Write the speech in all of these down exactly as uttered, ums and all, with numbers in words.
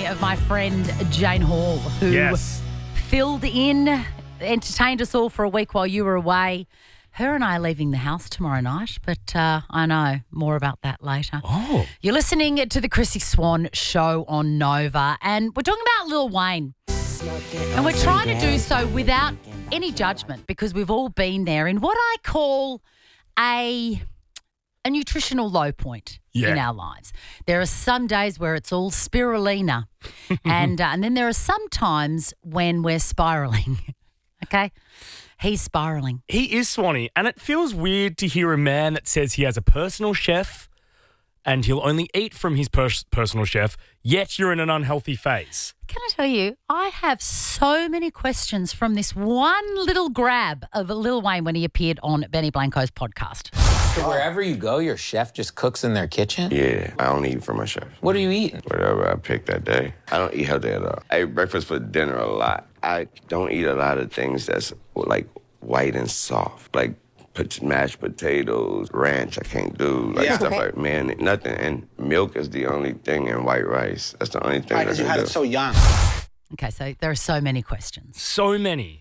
me of my friend Jane Hall, who Yes. filled in, entertained us all for a week while you were away. Her and I are leaving the house tomorrow night, but uh, I know more about that later. Oh. You're listening to the Chrissy Swan Show on Nova, and we're talking about Lil Wayne. And we're trying to do so without any judgment because we've all been there in what I call a a nutritional low point Yeah. in our lives. There are some days where it's all spirulina, and uh, and then there are some times when we're spiraling. Okay, he's spiraling. He is Swanee, and it feels weird to hear a man that says he has a personal chef and he'll only eat from his pers- personal chef, yet you're in an unhealthy phase. Can I tell you, I have so many questions from this one little grab of Lil Wayne when he appeared on Benny Blanco's podcast. So wherever you go, your chef just cooks in their kitchen? Yeah, I don't eat from my chef. What are you eating? Whatever I pick that day. I don't eat healthy at all. I eat breakfast for dinner a lot. I don't eat a lot of things that's like white and soft, like put mashed potatoes, ranch. I can't do like Yeah. stuff Okay. like man, nothing. And milk is the only thing, and white rice. That's the only thing Right, I because you can had do. it so young. Okay, so there are so many questions. So many.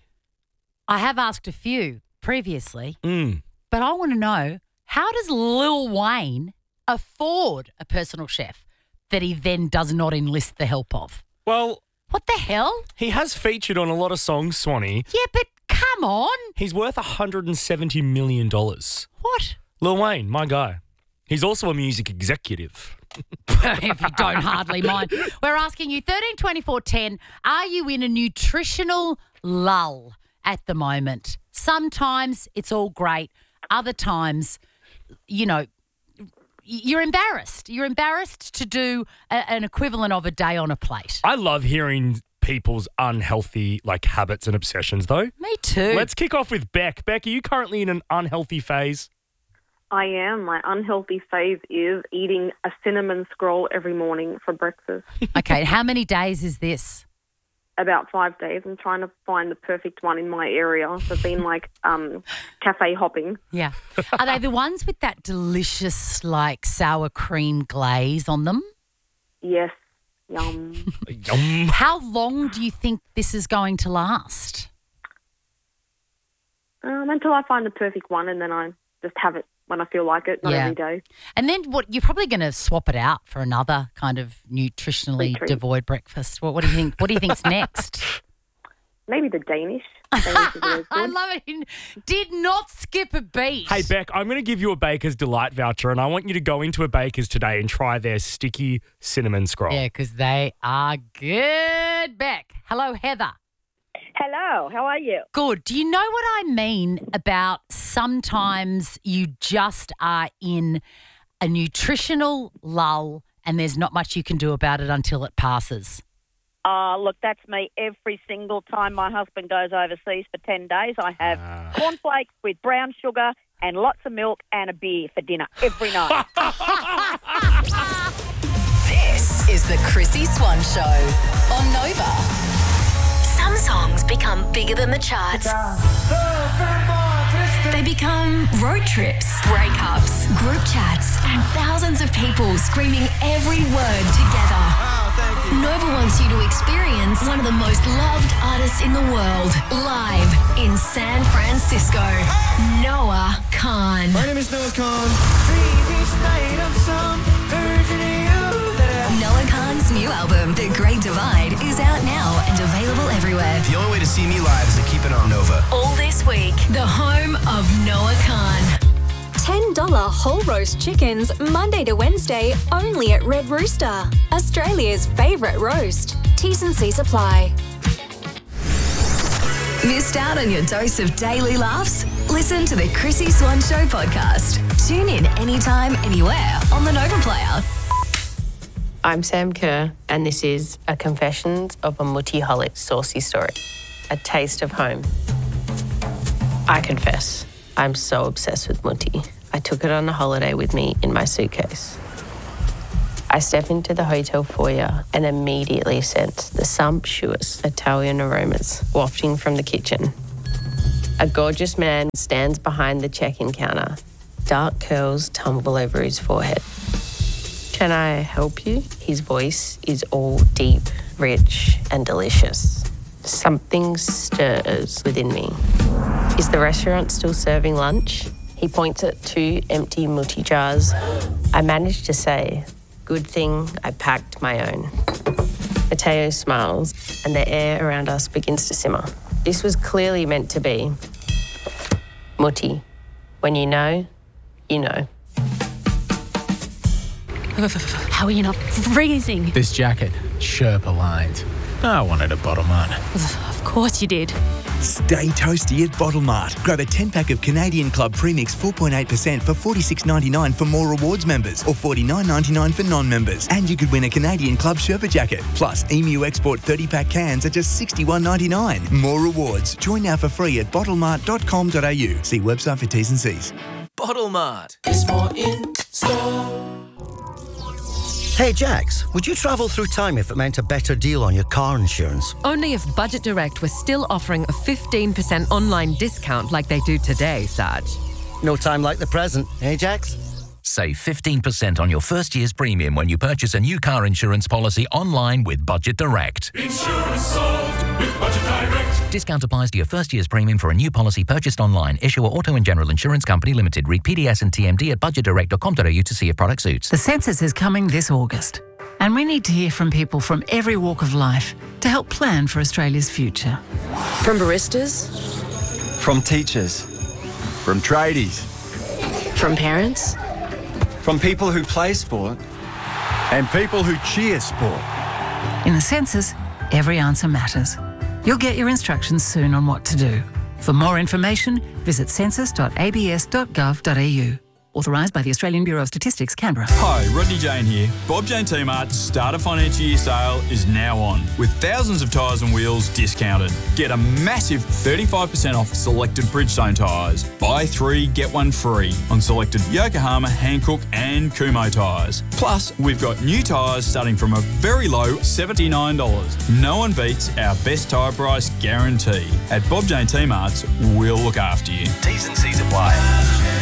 I have asked a few previously, Mm. but I want to know, how does Lil Wayne afford a personal chef that he then does not enlist the help of? Well, What the hell? he has featured on a lot of songs, Swanee. Yeah, but come on. He's worth one hundred seventy million dollars. What? Lil Wayne, my guy. He's also a music executive. If you don't hardly mind. We're asking you, thirteen twenty-four ten, are you in a nutritional lull at the moment? Sometimes it's all great. Other times, you know, you're embarrassed. You're embarrassed to do a, an equivalent of a day on a plate. I love hearing people's unhealthy like habits and obsessions, though. Me too. Let's kick off with Beck. Beck, are you currently in an unhealthy phase? I am. My unhealthy phase is eating a cinnamon scroll every morning for breakfast. Okay, how many days is this? About five days. I'm trying to find the perfect one in my area. So I've been like um, cafe hopping. Yeah. Are they the ones with that delicious, like, sour cream glaze on them? Yes. Yum. Yum. How long do you think this is going to last? um, until I find the perfect one, and then I just have it when I feel like it, not Yeah. every day. And then what? You're probably going to swap it out for another kind of nutritionally Sweet treat. devoid breakfast. What, what do you think? What do you think's next? Maybe the Danish. Danish is always I good. love it. He did not skip a beat. Hey, Beck, I'm going to give you a Baker's Delight voucher, and I want you to go into a Baker's today and try their sticky cinnamon scroll. Yeah, because they are good. Beck. Hello, Heather. Hello, how are you? Good. Do you know what I mean about sometimes you just are in a nutritional lull and there's not much you can do about it until it passes? Uh, look, that's me every single time my husband goes overseas for ten days. I have Ah. cornflakes with brown sugar and lots of milk and a beer for dinner every night. This is the Chrissy Swan Show on Nova. Some songs become bigger than the charts. They become road trips, breakups, group chats, and thousands of people screaming every word together. Nova wants you to experience one of the most loved artists in the world live in San Francisco. Noah Khan. My name is Noah Khan. Noah Khan's new album, The Great Divide, is out now and available everywhere. The only way to see me live is to keep it on Nova. All this week, the home of Noah Khan. ten dollars whole roast chickens Monday to Wednesday only at Red Rooster. Australia's favourite roast. T's and C's apply. Missed out on your dose of daily laughs? Listen to the Chrissy Swan Show podcast. Tune in anytime, anywhere on the Nova Player. I'm Sam Kerr, and this is a Confessions of a Multiholic Saucy Story, a taste of home. I confess, I'm so obsessed with Mutti. I took it on a holiday with me in my suitcase. I step into the hotel foyer and immediately sense the sumptuous Italian aromas wafting from the kitchen. A gorgeous man stands behind the check-in counter. Dark curls tumble over his forehead. Can I help you? His voice is all deep, rich, and delicious. Something stirs within me. Is the restaurant still serving lunch? He points at two empty muti jars. I managed to say, good thing I packed my own. Mateo smiles, and the air around us begins to simmer. This was clearly meant to be. Muti, when you know, you know. How are you not freezing? This jacket, Sherpa lined. I wanted a bottle mart. Of course you did. Stay toasty at Bottle Mart. Grab a ten pack of Canadian Club Premix four point eight percent for forty-six ninety-nine for more rewards members or forty-nine ninety-nine for non-members. And you could win a Canadian Club Sherpa jacket. Plus, Emu Export thirty pack cans are just sixty-one ninety-nine. More rewards. Join now for free at bottle mart dot com dot a u. See website for T's and C's. Bottle Mart is more in store. Hey Jax, would you travel through time if it meant a better deal on your car insurance? Only if Budget Direct was still offering a fifteen percent online discount like they do today, Sarge. No time like the present, eh Jax? Save fifteen percent on your first year's premium when you purchase a new car insurance policy online with Budget Direct. Insurance solved with Budget Direct. Discount applies to your first year's premium for a new policy purchased online. Issuer Auto and General Insurance Company Limited. Read P D S and T M D at budget direct dot com dot a u to see if product suits. The census is coming this August, and we need to hear from people from every walk of life to help plan for Australia's future. From baristas, from teachers, from tradies, from parents, from people who play sport, and people who cheer sport. In the census, every answer matters. You'll get your instructions soon on what to do. For more information, visit census dot a b s dot gov dot a u. Authorised by the Australian Bureau of Statistics, Canberra. Hi, Rodney Jane here. Bob Jane T-Mart's Start a Financial Year sale is now on, with thousands of tyres and wheels discounted. Get a massive thirty-five percent off selected Bridgestone tyres. Buy three, get one free on selected Yokohama, Hankook and Kumho tyres. Plus, we've got new tyres starting from a very low seventy-nine dollars. No one beats our best tyre price guarantee. At Bob Jane T-Mart's, we'll look after you. T's and C's apply.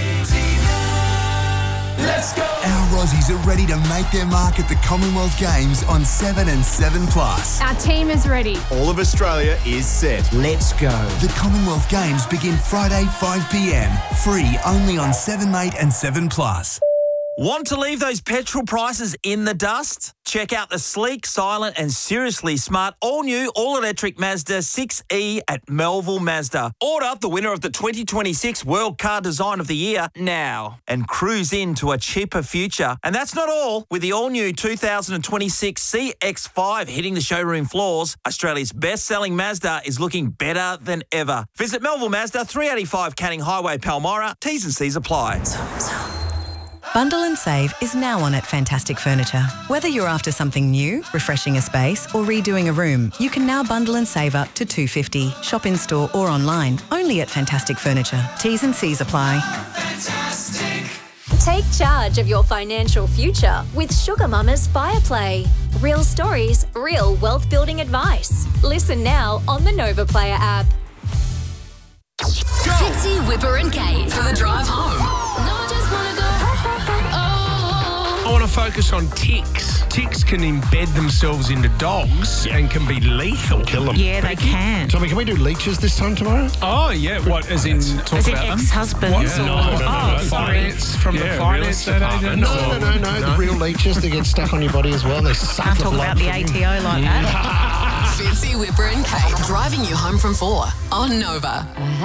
Let's go! Our Aussies are ready to make their mark at the Commonwealth Games on seven and seven plus. Our team is ready. All of Australia is set. Let's go. The Commonwealth Games begin Friday, five p m. Free only on seven mate and seven plus. Want to leave those petrol prices in the dust? Check out the sleek, silent and seriously smart all-new all-electric Mazda six E at Melville Mazda. Order the winner of the twenty twenty-six World Car Design of the Year now and cruise into a cheaper future. And that's not all. With the all-new two thousand twenty-six C X five hitting the showroom floors, Australia's best-selling Mazda is looking better than ever. Visit Melville Mazda, three eighty-five Canning Highway, Palmyra. T's and C's apply. Bundle and Save is now on at Fantastic Furniture. Whether you're after something new, refreshing a space or redoing a room, you can now bundle and save up to two hundred fifty dollars. Shop in store or online, only at Fantastic Furniture. T's and C's apply. Fantastic. Take charge of your financial future with Sugar Mama's Fireplay. Real stories, real wealth building advice. Listen now on the Nova Player app. Fitzy, Whipper and Kate for the drive home. No, I just wanna go. I want to focus on ticks. Ticks can embed themselves into dogs and can be lethal. Kill them. Yeah, they can. Tommy, can we do leeches this time tomorrow? Oh, yeah. What, as in talk as in about them? ex-husbands? Yeah. Or... No, no, no, oh, no. sorry. Finance, from yeah, the finance department. No, no, no, no, no. The real leeches that get stuck on your body as well. They suck Can't the talk blood about the from A T O like that. Fitzy, Whipper and Kate driving you home from four on Nova.